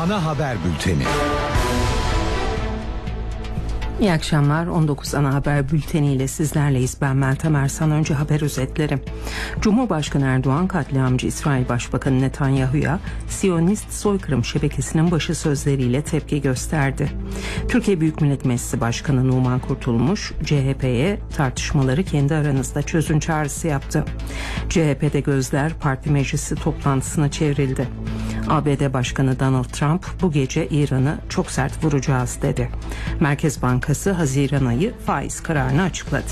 Ana haber bülteni. İyi akşamlar. 19 ana haber bülteniyle sizlerleyiz. Ben Meltem Ersan. Önce haber özetleri. Cumhurbaşkanı Erdoğan katliamcı İsrail Başbakanı Netanyahu'ya Siyonist soykırım şebekesinin başı sözleriyle tepki gösterdi. Türkiye Büyük Millet Meclisi Başkanı Numan Kurtulmuş, CHP'ye tartışmaları kendi aranızda çözün çağrısı yaptı. CHP'de gözler parti meclisi toplantısına çevrildi. ABD Başkanı Donald Trump bu gece İran'ı çok sert vuracağız dedi. Merkez Bankası Haziran ayı faiz kararını açıkladı.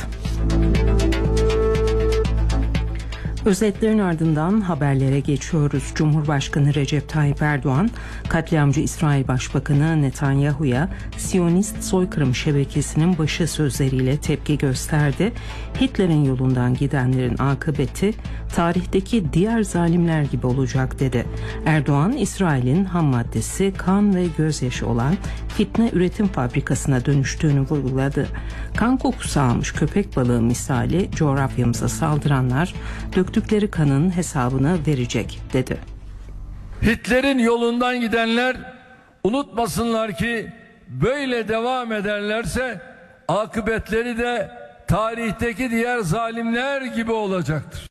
Özetlerin ardından haberlere geçiyoruz. Cumhurbaşkanı Recep Tayyip Erdoğan, katliamcı İsrail Başbakanı Netanyahu'ya Siyonist soykırım şebekesinin başı sözleriyle tepki gösterdi. Hitler'in yolundan gidenlerin akıbeti tarihteki diğer zalimler gibi olacak dedi. Erdoğan, İsrail'in ham maddesi kan ve gözyaşı olan fitne üretim fabrikasına dönüştüğünü vurguladı. Kan kokusu almış köpek balığı misali coğrafyamıza saldıranlar döktükleri kanın hesabını verecek dedi. Hitler'in yolundan gidenler unutmasınlar ki böyle devam ederlerse akıbetleri de tarihteki diğer zalimler gibi olacaktır.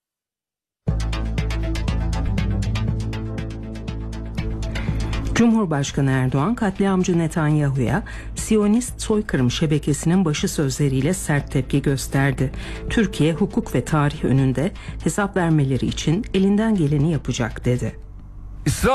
Cumhurbaşkanı Erdoğan, katliamcı Netanyahu'ya Siyonist soykırım şebekesinin başı sözleriyle sert tepki gösterdi. Türkiye hukuk ve tarih önünde hesap vermeleri için elinden geleni yapacak dedi.